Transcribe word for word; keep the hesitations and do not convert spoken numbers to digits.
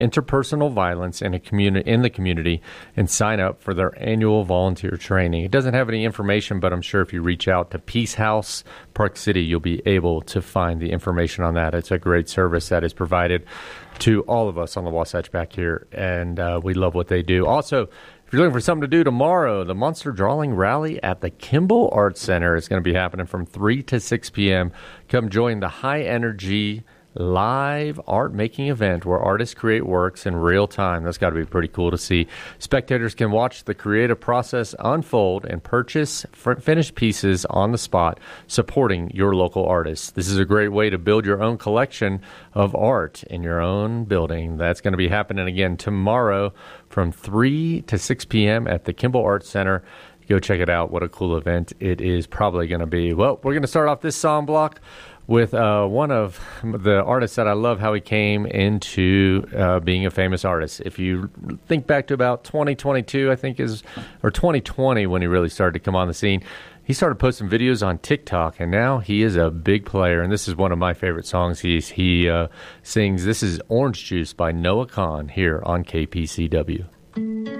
interpersonal violence in a community in the community and sign up for their annual volunteer training. It doesn't have any information, but I'm sure if you reach out to Peace House Park City, you'll be able to find the information on that. It's a great service that is provided to all of us on the Wasatch back here, and uh, we love what they do. Also, if you're looking for something to do tomorrow, the Monster Drawing Rally at the Kimball Arts Center is going to be happening from three to six p.m. Come join the high-energy live art making event where artists create works in real time. That's got to be pretty cool to see. Spectators can watch the creative process unfold and purchase f- finished pieces on the spot, supporting your local artists. This is a great way to build your own collection of art in your own building. That's going to be happening again tomorrow from three to six p.m. at the Kimball Arts Center. Go check it out. What a cool event it is probably going to be. Well, we're going to start off this song block with uh, one of the artists that I love how he came into uh, being a famous artist. If you think back to about twenty twenty-two, I think is, or twenty twenty when he really started to come on the scene, he started posting videos on TikTok, and now he is a big player, and this is one of my favorite songs he's, he uh, sings. This is Orange Juice by Noah Kahan here on K P C W.